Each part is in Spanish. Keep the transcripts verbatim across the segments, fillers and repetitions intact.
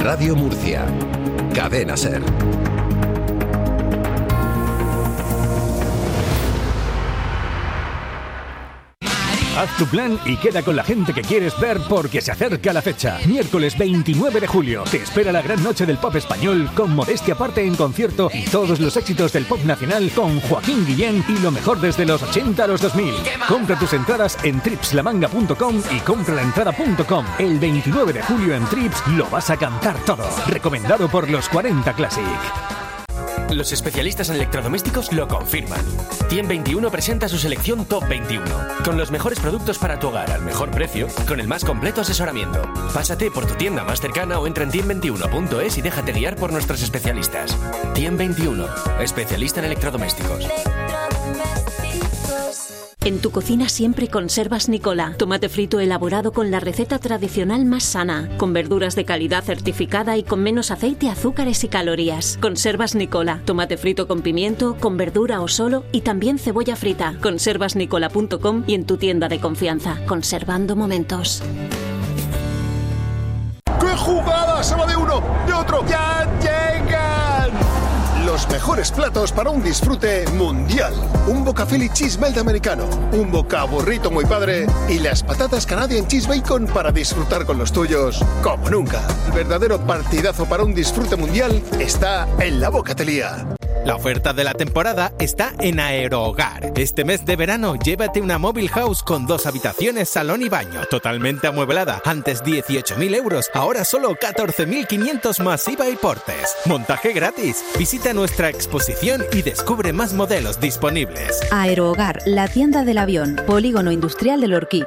Radio Murcia. Cadena SER. Haz tu plan y queda con la gente que quieres ver porque se acerca la fecha. Miércoles veintinueve de julio. Te espera la gran noche del pop español con Modestia Aparte en concierto y todos los éxitos del pop nacional con Joaquín Guillén y lo mejor desde los ochenta a los dos mil. Compra tus entradas en tripslamanga punto com y compralaentrada punto com. El veintinueve de julio en Trips lo vas a cantar todo. Recomendado por los cuarenta Classic. Los especialistas en electrodomésticos lo confirman. Tiem veintiuno presenta su selección Top veintiuno, con los mejores productos para tu hogar al mejor precio, con el más completo asesoramiento. Pásate por tu tienda más cercana o entra en tiem veintiuno punto es y déjate guiar por nuestros especialistas. Tiem veintiuno, especialista en electrodomésticos. En tu cocina siempre conservas Nicola. Tomate frito elaborado con la receta tradicional más sana, con verduras de calidad certificada y con menos aceite, azúcares y calorías. Conservas Nicola. Tomate frito con pimiento, con verdura o solo y también cebolla frita. conservas nicola punto com y en tu tienda de confianza. Conservando momentos. ¡Qué jugada! Se va de uno, de otro. ¡Ya llegan! Los mejores platos para un disfrute mundial. Un boca Philly cheese melt americano, un boca burrito muy padre y las patatas Canadian cheese bacon para disfrutar con los tuyos como nunca. El verdadero partidazo para un disfrute mundial está en la Bocatelía. La oferta de la temporada está en Aerohogar. Este mes de verano llévate una Mobile House con dos habitaciones, salón y baño, totalmente amueblada. Antes dieciocho mil euros, ahora solo catorce mil quinientos más I V A y portes. Montaje gratis. Visita nuestra exposición y descubre más modelos disponibles. Aerohogar, la tienda del avión, Polígono Industrial del Orquí.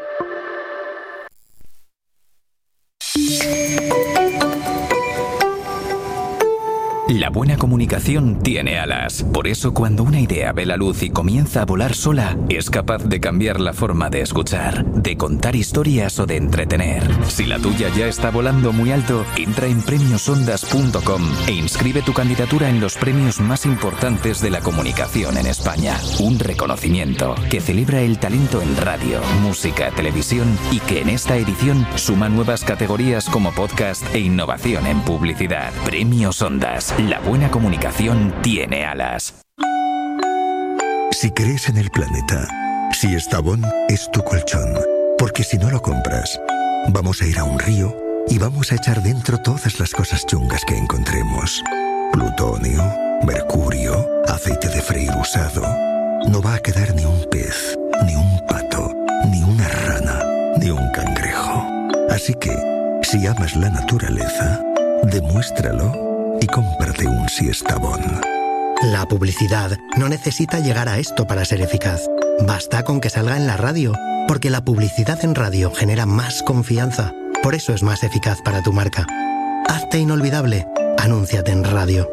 La buena comunicación tiene alas. Por eso, cuando una idea ve la luz y comienza a volar sola, es capaz de cambiar la forma de escuchar, de contar historias o de entretener. Si la tuya ya está volando muy alto, entra en premios ondas punto com e inscribe tu candidatura en los premios más importantes de la comunicación en España. Un reconocimiento que celebra el talento en radio, música, televisión y que en esta edición suma nuevas categorías como podcast e innovación en publicidad. Premios Ondas. La buena comunicación tiene alas. Si crees en el planeta, si Estavón es tu colchón, porque si no lo compras, vamos a ir a un río y vamos a echar dentro todas las cosas chungas que encontremos. Plutonio, mercurio, aceite de freír usado. No va a quedar ni un pez, ni un pato, ni una rana, ni un cangrejo. Así que, si amas la naturaleza, demuéstralo y cómprate un Siestabón. La publicidad no necesita llegar a esto para ser eficaz. Basta con que salga en la radio, porque la publicidad en radio genera más confianza. Por eso es más eficaz para tu marca. Hazte inolvidable. Anúnciate en radio.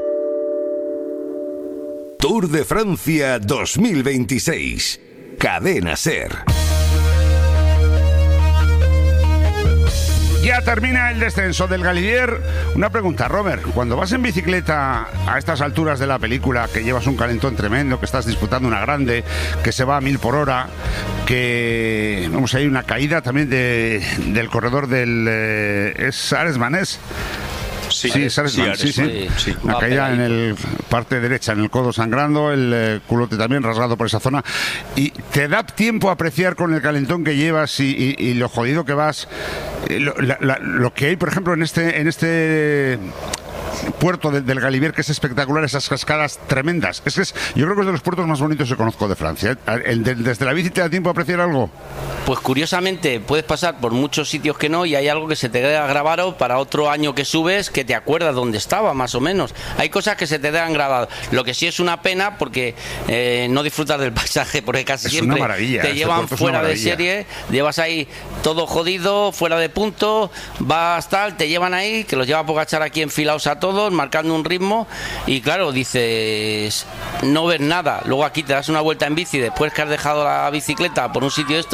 Tour de Francia dos mil veintiséis. Cadena SER. Ya termina el descenso del Galibier. Una pregunta, Robert. Cuando vas en bicicleta a estas alturas de la película, que llevas un calentón tremendo, que estás disputando una grande, que se va a mil por hora, que vamos, hay una caída también de, del corredor del... Eh, ¿es Ares Manés? Sí, sí, sí, sí, sí, sí. sí. Una caída en el parte derecha, en el codo sangrando, el eh, culote también rasgado por esa zona. ¿Y te da tiempo a apreciar con el calentón que llevas y, y, y lo jodido que vas, eh, lo, la, la, lo que hay, por ejemplo, en este, en este puerto de, del Galibier, que es espectacular, esas cascadas tremendas? Es que es, yo creo que es de los puertos más bonitos que conozco de Francia. ¿El de, desde la bici te da tiempo a apreciar algo? Pues curiosamente puedes pasar por muchos sitios que no, y hay algo que se te queda grabado para otro año que subes, que te acuerdas dónde estaba, más o menos. Hay cosas que se te quedan grabadas. Lo que sí es una pena, porque eh, no disfrutas del paisaje, porque casi es siempre una maravilla, te llevan fuera de serie, llevas ahí todo jodido, fuera de punto, vas tal, te llevan ahí, que los lleva Pogačar aquí enfilados a todos, marcando un ritmo, y claro, dices, no ves nada. Luego aquí te das una vuelta en bici después que has dejado la bicicleta por un sitio de esto, y dices,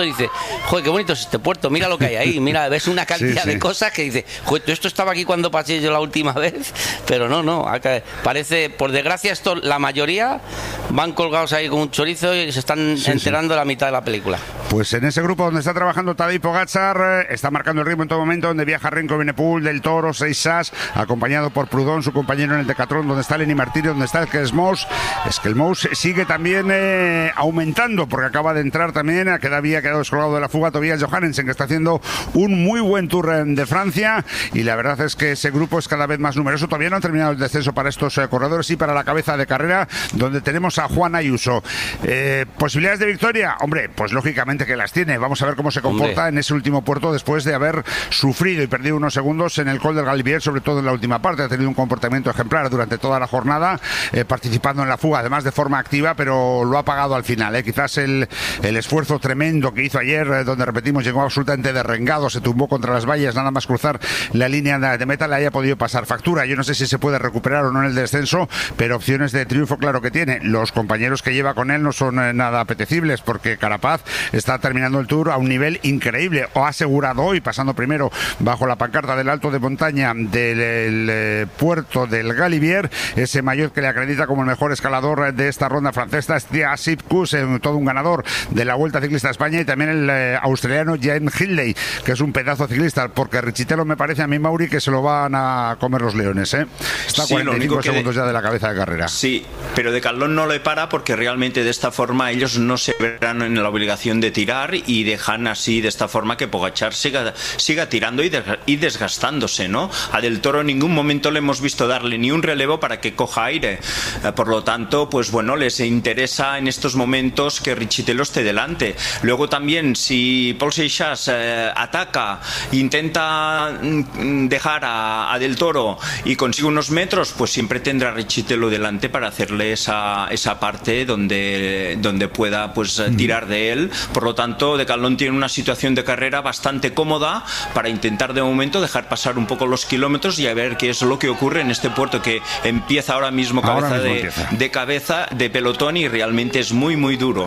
joder, qué bonito es este puerto, mira lo que hay ahí, mira, ves una cantidad sí, sí. de cosas que dices, joder, esto estaba aquí cuando pasé yo la última vez, pero no, no, acá parece, por desgracia, esto, la mayoría van colgados ahí con un chorizo y se están sí, enterando sí. la mitad de la película. Pues en ese grupo donde está trabajando Tadej Pogačar, está marcando el ritmo en todo momento, donde viaja Renko Evenepoel, Del Toro, seis as, acompañado por Proudhon, su compañero en el Decathlon, donde está Lenny Martínez, donde está el Skelmos. Skelmos sigue también eh, aumentando, porque acaba de entrar también, queda, había quedado descolgado de la fuga Tobias Johannesen, que está haciendo un muy buen tour de Francia, y la verdad es que ese grupo es cada vez más numeroso. Todavía no han terminado el descenso para estos eh, corredores y para la cabeza de carrera, donde tenemos a Juan Ayuso. Eh, ¿Posibilidades de victoria? Hombre, pues lógicamente que las tiene. Vamos a ver cómo se comporta Hombre. en ese último puerto después de haber sufrido y perdido unos segundos en el Col del Galibier, sobre todo en la última parte. Ha tenido un comportamiento ejemplar durante toda la jornada, eh, participando en la fuga, además de forma activa, pero lo ha pagado al final. Eh. Quizás el, el esfuerzo tremendo que hizo ayer, eh, donde repetimos, llegó absolutamente derrengado, se tumbó contra las vallas, nada más cruzar la línea de meta, le haya podido pasar factura. Yo no sé si se puede recuperar o no en el descenso, pero opciones de triunfo claro que tiene. Los compañeros que lleva con él no son eh, nada apetecibles, porque Carapaz está terminando el Tour a un nivel increíble, o ha asegurado hoy, pasando primero bajo la pancarta del alto de montaña del el, eh, puerto del Galibier, ese maillot que le acredita como el mejor escalador de esta ronda francesa, Stia Sipkus, eh, todo un ganador de la Vuelta Ciclista a España, y también el eh, australiano Jan Hindley, que es un pedazo ciclista, porque Richitelo me parece a mí, Mauri, que se lo van a comer los leones, ¿eh? Está a sí, cuarenta y cinco segundos de... ya de la cabeza de carrera. Sí, pero Decathlon no le para, porque realmente de esta forma ellos no se verán en la obligación de tirar, y dejan así de esta forma que Pogačar siga, siga tirando y, de, y desgastándose, ¿no? A Del Toro en ningún momento le hemos visto darle ni un relevo para que coja aire, eh, por lo tanto, pues bueno, les interesa en estos momentos que Richitelo esté delante. Luego también, si Paul Seixas eh, ataca, intenta mm, dejar a, a Del Toro y consigue unos metros, pues siempre tendrá Richitelo delante para hacerle esa, esa parte donde, donde pueda pues tirar de él. Por lo tanto, Decathlon tiene una situación de carrera bastante cómoda para intentar de momento dejar pasar un poco los kilómetros y a ver qué es lo que ocurre en este puerto, que empieza ahora mismo cabeza ahora mismo de, empieza. de cabeza de pelotón, y realmente es muy muy duro.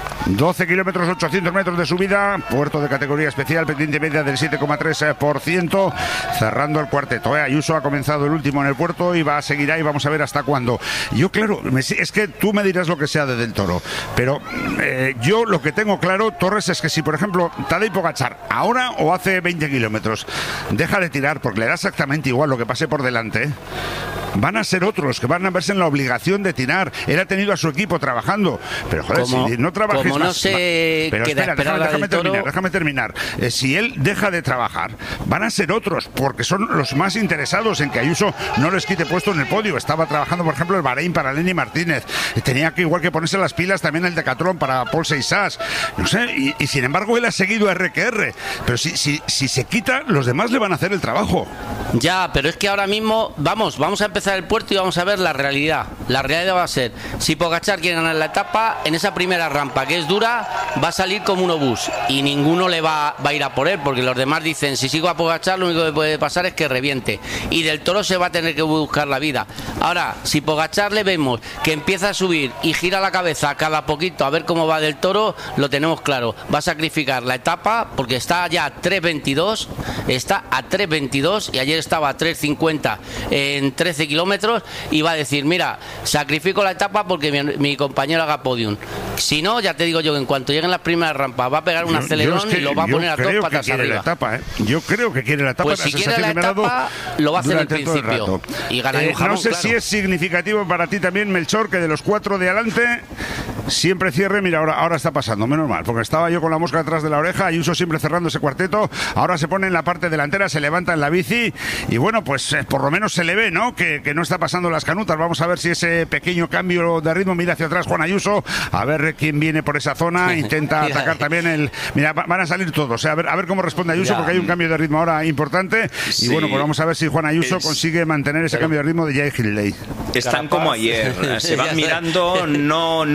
doce kilómetros, ochocientos metros de subida, puerto de categoría especial, pendiente media del siete coma tres por ciento, cerrando el cuarteto. ¿eh? Ayuso ha comenzado el último en el puerto y va a seguir ahí, vamos a ver hasta cuándo. Yo, claro, es que tú me dirás lo que sea de Del Toro, pero eh, yo lo que tengo claro, Torres, es que si, por ejemplo, Tadej Pogačar, ahora o hace veinte kilómetros, deja de tirar, porque le da exactamente igual lo que pase por delante, ¿eh? Van a ser otros que van a verse en la obligación de tirar. Él ha tenido a su equipo trabajando, pero joder, como, si no trabajes como no más, se pero queda espera, déjame, déjame terminar, déjame terminar. Eh, si él deja de trabajar, van a ser otros, porque son los más interesados en que Ayuso no les quite puesto en el podio. Estaba trabajando, por ejemplo, el Bahrein para Lenny Martínez. Tenía que igual que ponerse las pilas también el Decathlon para Paul Seixas. No sé, y, y sin embargo él ha seguido a R Q R. Pero si, si, si se quita, los demás le van a hacer el trabajo. Ya, pero es que ahora mismo, vamos, vamos a empezar el puerto y vamos a ver la realidad. La realidad va a ser, si Pogačar quiere ganar la etapa, en esa primera rampa que es dura, va a salir como un obús y ninguno le va, va a ir a por él, porque los demás dicen, si sigo a Pogačar lo único que puede pasar es que reviente, y Del Toro se va a tener que buscar la vida. Ahora, si Pogačar le vemos que empieza a subir y gira la cabeza cada poquito a ver cómo va Del Toro, lo tenemos claro, va a sacrificar la etapa, porque está ya a tres veintidós, está a tres veintidós y ayer estaba a tres cincuenta en trece kilómetros, y va a decir, mira, sacrifico la etapa porque mi, mi compañero haga podium. Si no, ya te digo yo que en cuanto lleguen las primeras rampas va a pegar un yo, acelerón yo es que, y lo va a poner a todos patas arriba. La etapa, ¿eh? Yo creo que quiere la etapa. Pues si quiere la etapa, lo va a hacer al principio y ganar eh, un jamón, no sé claro. si es significativo para ti también, Melchor, que de los cuatro de adelante siempre cierre. Mira, ahora, ahora está pasando, menos mal, porque estaba yo con la mosca detrás de la oreja. Ayuso siempre cerrando ese cuarteto. Ahora se pone en la parte delantera, se levanta en la bici y bueno, pues eh, por lo menos se le ve, ¿no? Que, que no está pasando las canutas. Vamos a ver si ese pequeño cambio de ritmo, mira hacia atrás Juan Ayuso, a ver quién viene por esa zona, intenta atacar también el... Mira, van a salir todos, o sea, a ver, a ver cómo responde Ayuso, ya. Porque hay un cambio de ritmo ahora importante. Sí. Y bueno, pues vamos a ver si Juan Ayuso es... consigue mantener ese Pero... cambio de ritmo de Jay Hindley. Están como ayer, se van mirando, no, no van a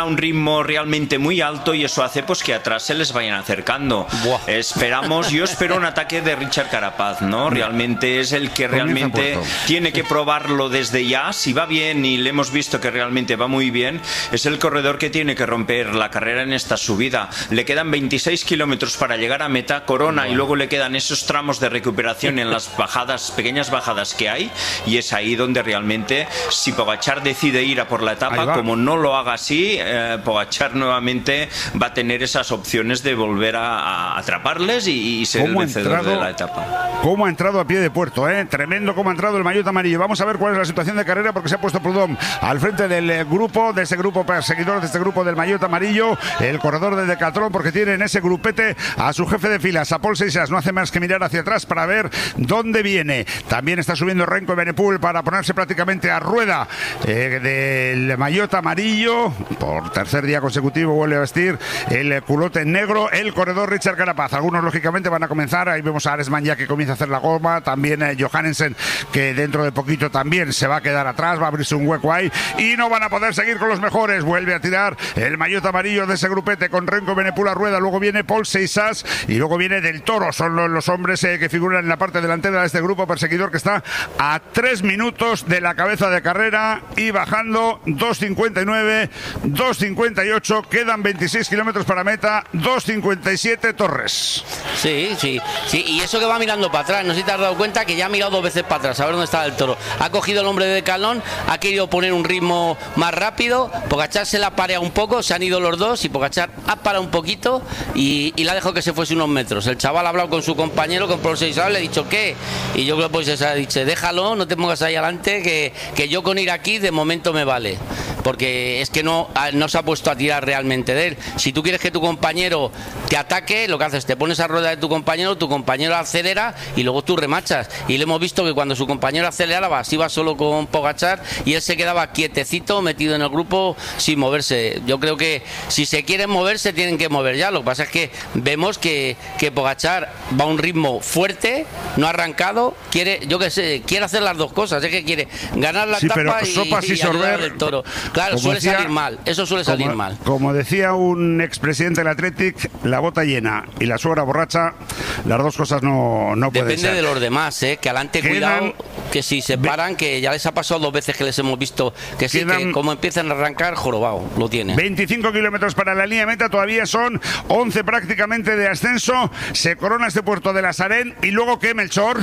un ritmo realmente muy alto y eso hace pues que atrás se les vayan acercando. Buah. Esperamos, yo espero un ataque de Richard Carapaz, ¿no? Realmente es el que realmente tiene que probarlo desde ya. Si va bien y le hemos visto que realmente va muy bien, es el corredor que tiene que romper la carrera en esta subida. Le quedan veintiséis kilómetros para llegar a meta, corona, bueno. Y luego le quedan esos tramos de recuperación en las bajadas, pequeñas bajadas que hay, y es ahí donde realmente, si Pogačar decide ir a por la etapa, como no lo haga así, eh, Pogačar nuevamente va a tener esas opciones de volver a, a atraparles y, y ser el vencedor entrado, de la etapa. ¿Cómo ha entrado a pie de puerto? ¿eh? Tremendo cómo ha entrado el maillot amarillo. Vamos a ver cuál es la situación de carrera, porque se ha puesto Prudhomme al frente del grupo, de ese grupo perseguidor, de este grupo del maillot amarillo, el corredor de Decathlon, porque tiene en ese grupete a su jefe de filas, a Paul Seixas. No hace más que mirar hacia atrás para ver dónde viene. También está subiendo Renko Evenepoel para ponerse prácticamente a rueda eh, del maillot amarillo. Por tercer día consecutivo vuelve a vestir el culote negro el corredor Richard Carapaz. Algunos lógicamente van a comenzar. Ahí vemos a Aresman ya que comienza a hacer la goma. También eh, Johannesen, que dentro de poquito también se va a quedar atrás. Va a abrirse un hueco ahí y no van a poder seguir con los mejores. Vuelve a tirar el maillot amarillo de ese grupete con Renko Evenepoel a rueda. Luego viene Paul Seixas y luego viene Del Toro. Son los, los hombres eh, que figuran en la parte delantera de este grupo perseguidor, que está a tres minutos de la cabeza de carrera y bajando. Dos cincuenta y nueve, dos cincuenta y ocho, quedan veintiséis kilómetros para meta. Dos cincuenta y siete Torres. Sí, sí, sí, y eso que va mirando para atrás. No sé si te has dado cuenta que ya ha mirado dos veces para atrás a ver dónde está Del Toro. Ha cogido el hombre de Decathlon, ha querido poner un ritmo más rápido. Pogačar se la parea un poco, se han ido los dos y Pogačar ha parado un poquito y, y la dejó que se fuese unos metros. El chaval ha hablado con su compañero, con Paul Seixas, le ha dicho ¿qué? Y yo creo que Paul Seixas ha dicho, déjalo, no te pongas ahí adelante, que, que yo con ir aquí de momento me vale. Porque es que no, no se ha puesto a tirar realmente de él. Si tú quieres que tu compañero te ataque, lo que haces, te pones a rueda de tu compañero, tu compañero acelera y luego tú remachas. Y le hemos visto que cuando su compañero aceleraba, se iba solo con Pogačar y él se quedaba quietecito, metido en el grupo, sin moverse. Yo creo que si se quieren mover, se tienen que mover ya. Lo que pasa es que vemos que, que Pogačar va a un ritmo fuerte, no ha arrancado, quiere, yo que sé, quiere hacer las dos cosas. Es que quiere ganar la sí, etapa y, y, y ayudar Del Toro. Claro, como suele decía, salir mal, eso suele como, salir mal. Como decía un expresidente del Athletic, la bota llena y la suegra borracha, las dos cosas no, no pueden Depende ser. de los demás, ¿eh? Que adelante cuidado, que si se paran, que ya les ha pasado dos veces que les hemos visto que sí, que como empiezan a arrancar, jorobado, lo tiene. veinticinco kilómetros para la línea de meta, todavía son once prácticamente de ascenso. Se corona este puerto de la Sarén y luego ¿qué, Melchor?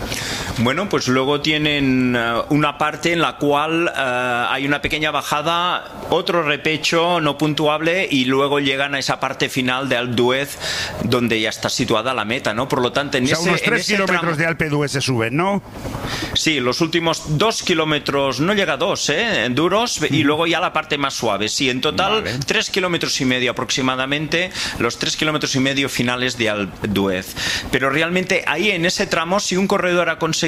Bueno, pues luego tienen uh, una parte en la cual uh, hay una pequeña bajada, otro repecho no puntuable y luego llegan a esa parte final de Alpe d'Huez donde ya está situada la meta, ¿no? Por lo tanto, en o sea, ese unos tres kilómetros tramo, de Alpe d'Huez se suben, ¿no? Sí, los últimos dos kilómetros, no llega a dos, ¿eh? Duros, mm. y luego ya la parte más suave. Sí, en total vale. tres kilómetros y medio aproximadamente, los tres kilómetros y medio finales de Alpe d'Huez. Pero realmente ahí en ese tramo, si un corredor ha conseguido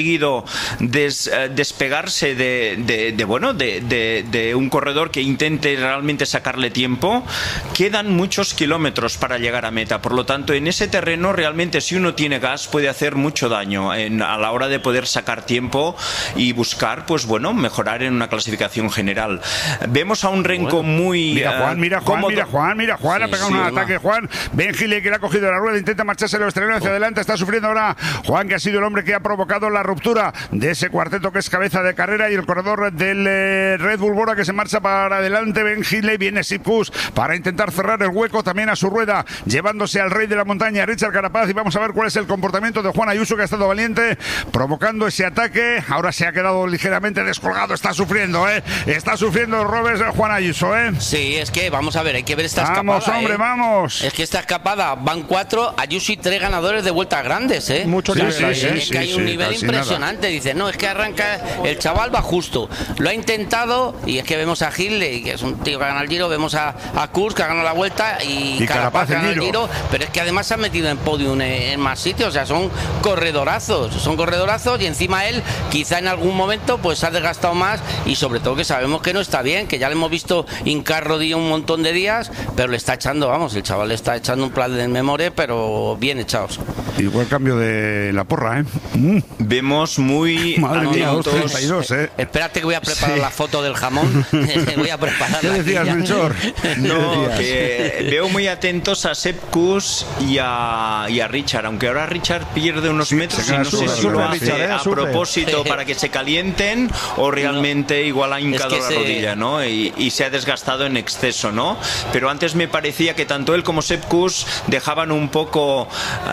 des, eh, despegarse de, de, de bueno de, de, de un corredor que intente realmente sacarle tiempo, quedan muchos kilómetros para llegar a meta. Por lo tanto, en ese terreno realmente si uno tiene gas puede hacer mucho daño en, a la hora de poder sacar tiempo y buscar, pues bueno, mejorar en una clasificación general. Vemos a un Renko bueno. muy mira Juan, mira Juan, cómodo. mira Juan, mira Juan, sí, ha pegado sí, un no. ataque Juan. Ben Gile, que le ha cogido la rueda, intenta marcharse los estrenos hacia oh. adelante, está sufriendo ahora Juan, que ha sido el hombre que ha provocado la ruptura de ese cuarteto que es cabeza de carrera, y el corredor del eh, Red Bull Bora que se marcha para adelante. Ben Gile, viene Sipkus para intentar cerrar el hueco también a su rueda, llevándose al rey de la montaña, Richard Carapaz, y vamos a ver cuál es el comportamiento de Juan Ayuso, que ha estado valiente provocando ese ataque. Ahora se ha quedado ligeramente descolgado, está sufriendo, ¿eh? Está sufriendo el Robes de Juan Ayuso, ¿eh? Sí, es que vamos a ver, hay que ver esta escapada. Vamos, hombre, ¿eh? vamos. Es que esta escapada van cuatro, Ayuso y tres ganadores de vueltas grandes, ¿eh? Mucho sí, sí, sí, es sí, que hay sí, un nivel impresionante. Nada. Dice, no, es que arranca, el chaval va justo. Lo ha intentado, y es que vemos a Gile, que es un tío que gana el Giro, vemos a, a Kurz, que ha ganado la vuelta, y, y Carapaz, Carapaz que gana el Giro, pero es que además se ha metido en podium en, en más sitios. O sea, son corredorazos, son corredorazos, y encima él, quizá en algún momento, pues se ha desgastado más, y sobre todo que sabemos que no está bien, que ya le hemos visto hincar rodilla un montón de días, pero le está echando, vamos, el chaval le está echando un plan de memoria, pero bien echados. Igual cambio de la porra, ¿eh? Mm. estaremos muy Madre mía, atentos. dos treinta y dos, ¿eh? Espérate que voy a preparar Sí. la foto del jamón. Voy a preparar. ¿Qué decías, Melchor? No, que veo muy atentos a Sepp Kuss y a, y a Richard, aunque ahora Richard pierde unos metros se y queda no sé sube, si sube, lo Richard, hace ¿eh? a Sube. propósito para que se calienten o realmente igual ha hincado que la se- rodilla, ¿no? Y, y se ha desgastado en exceso, ¿no? Pero antes me parecía que tanto él como Sepp Kuss dejaban un poco eh,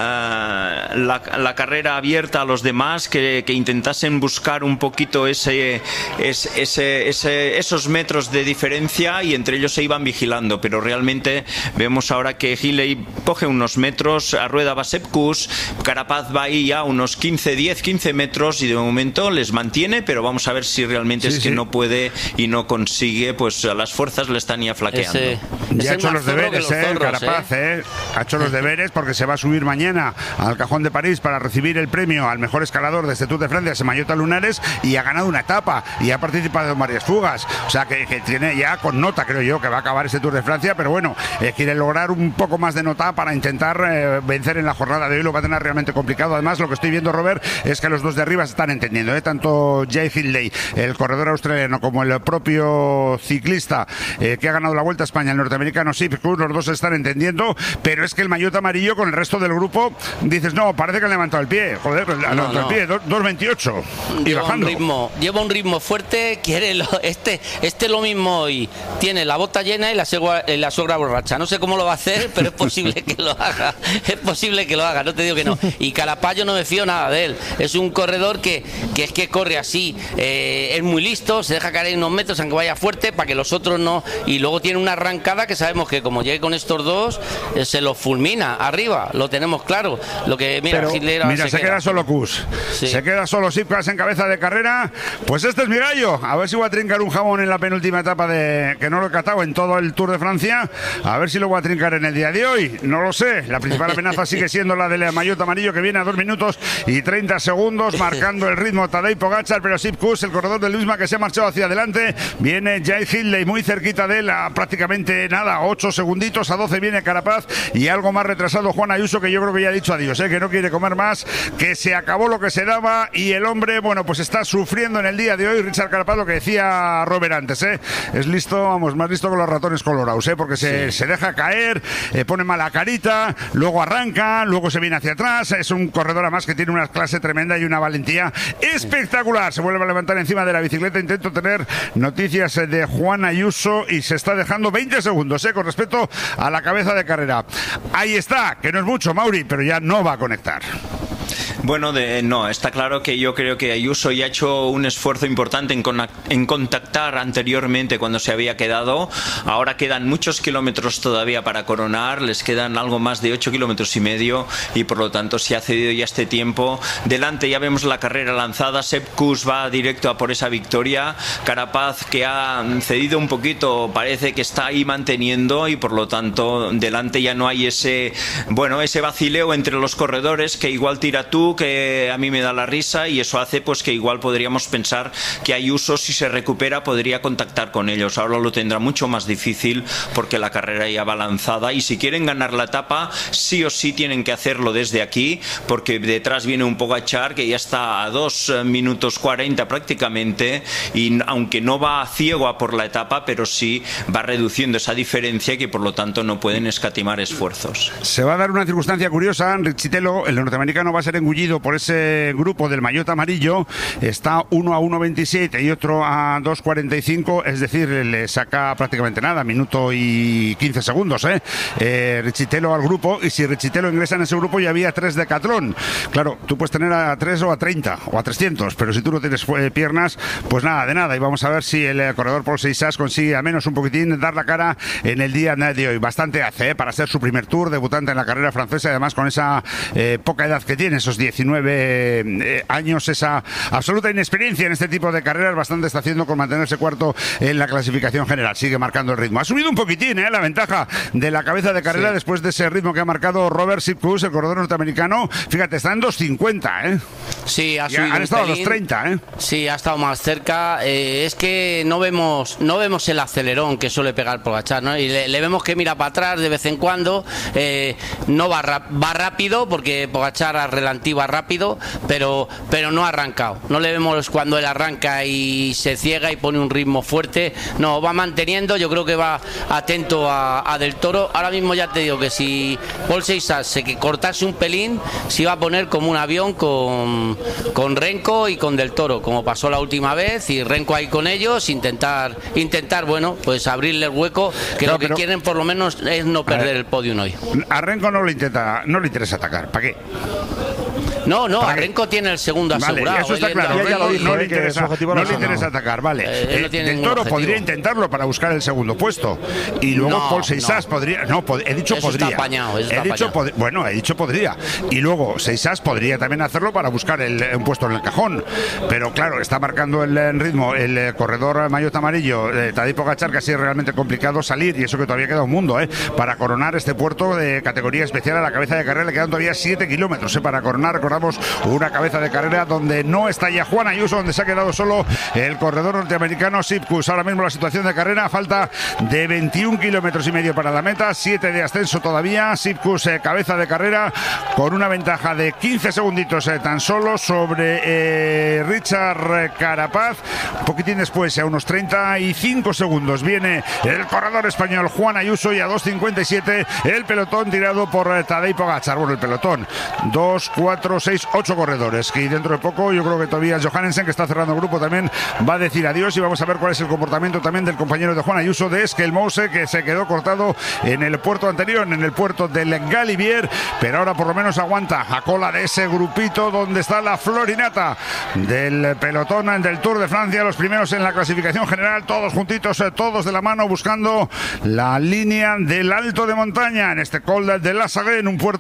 la, la carrera abierta a los demás, que, que intentasen buscar un poquito ese, ese, ese, ese- esos metros de diferencia y entre ellos se iban vigilando, pero realmente vemos ahora que Hindley coge unos metros, a rueda va Sepp Kuss, Carapaz va ahí ya unos quince, diez, quince metros y de momento les mantiene, pero vamos a ver si realmente Sí, es que sí. no puede y no consigue, pues a las fuerzas le están ya flaqueando. Ese- Ya es ha el hecho más los zorro que deberes, los eh, zorros, Carapaz, eh. Ha hecho los deberes porque se va a subir mañana al Cajón de París para recibir el premio al mejor escalador de este Tour de Francia, Semallota Lunares, y ha ganado una etapa y ha participado en varias fugas. O sea que, que tiene ya con nota, creo yo, que va a acabar este Tour de Francia, pero bueno, eh, quiere lograr un poco más de nota para intentar eh, vencer en la jornada de hoy. Lo va a tener realmente complicado. Además, lo que estoy viendo, Robert, es que los dos de arriba se están entendiendo, ¿eh? Tanto Jay Hindley, el corredor australiano, como el propio ciclista eh, que ha ganado la Vuelta a España, el norteamericano Sepp Kuss, los dos se están entendiendo, pero es que el maillot amarillo con el resto del grupo, dices, no, parece que han levantado el pie, joder, han levantado no. el pie, dos veintiocho y Lleva bajando. un ritmo, lleva un ritmo fuerte, quiere lo- este, este lo mismo hoy. Tiene la bota llena y la, segua- eh, la sogra borracha. No sé cómo lo va a hacer, pero es posible que lo haga. Es posible que lo haga, no te digo que no. Y Carapaz yo no me fío nada de él. Es un corredor que, que es que corre así, eh, es muy listo, se deja caer en unos metros aunque vaya fuerte para que los otros no. Y luego tiene una arrancada que sabemos que como llegue con estos dos, eh, se los fulmina arriba, lo tenemos claro. Lo que mira, Pero, Hitler mira, se, queda solo Kuss. Sí. Se queda solo Sepp Kuss en cabeza de carrera. Pues este es mi gallo. A ver si voy a trincar un jamón en la penúltima etapa de que no lo he catado en todo el Tour de Francia. A ver si lo voy a trincar en el día de hoy. No lo sé. La principal amenaza sigue siendo la del maillot amarillo, que viene a dos minutos y treinta segundos, marcando el ritmo Tadej Pogačar, pero Sepp Kuss, el corredor del Luisma, que se ha marchado hacia adelante. Viene Jay Hindley muy cerquita de él, a prácticamente nada, ocho segunditos, a doce viene Carapaz y algo más retrasado Juan Ayuso, que yo creo que ya ha dicho adiós, ¿eh? Que no quiere comer más, que se acabó lo que se daba y el hombre, bueno, pues está sufriendo en el día de hoy. Richard Carapaz, lo que decía Robert antes, ¿eh? Es listo, vamos, más listo que los ratones colorados, ¿eh? Porque se, se deja caer, eh, pone mala carita, luego arranca, luego se viene hacia atrás. Es un corredor además que tiene una clase tremenda y una valentía espectacular. Se vuelve a levantar encima de la bicicleta. Intento tener noticias de Juan Ayuso y se está dejando veinte segundos, ¿eh? Con respecto a la cabeza de carrera. Ahí está, que no es mucho, Mauri, pero ya no va a conectar. Bueno, de, no, está claro que yo creo que Ayuso ya ha hecho un esfuerzo importante en, conac- en contactar anteriormente cuando se había quedado. Ahora quedan muchos kilómetros todavía para coronar, les quedan algo más de ocho kilómetros y medio y por lo tanto se ha cedido ya este tiempo. Delante ya vemos la carrera lanzada, Sepp Kuss va directo a por esa victoria. Carapaz, que ha cedido un poquito, parece que está ahí manteniendo y por lo tanto delante ya no hay ese, bueno, ese vacileo entre los corredores que igual tira tú, que a mí me da la risa y eso hace pues que igual podríamos pensar que Ayuso, si se recupera, podría contactar con ellos. Ahora lo tendrá mucho más difícil porque la carrera ya va lanzada y si quieren ganar la etapa sí o sí tienen que hacerlo desde aquí porque detrás viene un Pogačar que ya está a dos minutos cuarenta prácticamente y aunque no va ciego a por la etapa, pero sí va reduciendo esa diferencia que por lo tanto no pueden escatimar esfuerzos. Se va a dar una circunstancia curiosa. Richitelo, el norteamericano, va a ser engullido por ese grupo del maillot amarillo. Está uno a uno veintisiete y otro a dos cuarenta y cinco, es decir, le saca prácticamente nada, minuto y quince segundos, ¿eh? eh Richitelo al grupo, y si Richitelo ingresa en ese grupo ya había tres Decathlon. Claro, tú puedes tener a tres o a treinta o a trescientos, pero si tú no tienes eh, piernas, pues nada, de nada. Y vamos a ver si el eh, corredor Paul Seixas consigue a menos un poquitín dar la cara en el día de hoy. Bastante hace, ¿eh? Para ser su primer Tour, debutante en la carrera francesa, y además con esa eh, poca edad que tiene, esos diecinueve eh, años, esa absoluta inexperiencia en este tipo de carreras. Bastante está haciendo con mantenerse cuarto en la clasificación general. Sigue marcando el ritmo. Ha subido un poquitín, ¿eh? La ventaja de la cabeza de carrera, sí, después de ese ritmo que ha marcado Robert Sepp Kuss, el corredor norteamericano. Fíjate, está en dos cincuenta, ¿eh? Sí, ha Y subido han un estado a pelín. dos treinta, ¿eh? Sí, ha estado más cerca. Eh, es que no vemos no vemos el acelerón que suele pegar Pogačar, ¿no? Y le, le vemos que mira para atrás de vez en cuando. Eh, no va, ra- va rápido porque Pogačar al relativo iba rápido, pero, pero no ha arrancado. No le vemos cuando él arranca y se ciega y pone un ritmo fuerte. No, va manteniendo, yo creo que va atento a, a Del Toro. Ahora mismo ya te digo que si Paul Seixas se que cortase un pelín, se iba a poner como un avión con, con Renko y con Del Toro, como pasó la última vez, y Renko ahí con ellos, intentar, intentar bueno, pues abrirle el hueco, que no, lo que pero, quieren por lo menos es no perder el podium hoy. A Renko no le intenta, no le interesa atacar, ¿para qué? No, no, a Renko tiene el segundo asegurado. Vale, eso está claro. Ya, ya no, dijo, no eh, le interesa, no le interesa atacar, vale. Eh, no Del Toro podría intentarlo para buscar el segundo puesto. Y luego no, Paul Seixas no. podría. No, pod, he dicho eso podría. Está apañado, eso he está dicho apañado. pod, bueno, he dicho podría. Y luego Seixas podría también hacerlo para buscar el, un puesto en el cajón. Pero claro, está marcando el, el ritmo el, el corredor maillot amarillo, eh, Tadej Pogačar, que así es realmente complicado salir. Y eso que todavía queda un mundo, ¿eh? Para coronar este puerto de categoría especial a la cabeza de carrera. Le quedan todavía siete kilómetros, ¿eh? Para coronar, recordamos, una cabeza de carrera donde no está ya Juan Ayuso, donde se ha quedado solo el corredor norteamericano Sipkus. Ahora mismo la situación de carrera, falta de veintiún kilómetros y medio para la meta, siete de ascenso todavía. Sipkus, eh, cabeza de carrera, con una ventaja de quince segunditos eh, tan solo sobre eh, Richard Carapaz. Un poquitín después, a unos treinta y cinco segundos, viene el corredor español Juan Ayuso, y a dos cincuenta y siete el pelotón tirado por eh, Tadej Pogačar. Bueno, el pelotón, dos, cuatro, seis, ocho corredores, que dentro de poco yo creo que todavía Johannesen, que está cerrando el grupo, también va a decir adiós, y vamos a ver cuál es el comportamiento también del compañero de Juan Ayuso, de Esquelmose, que se quedó cortado en el puerto anterior, en el puerto del Galibier, pero ahora por lo menos aguanta a cola de ese grupito donde está la florinata del pelotón del Tour de Francia, los primeros en la clasificación general, todos juntitos, todos de la mano, buscando la línea del alto de montaña en este Col de la Sagré, en un puerto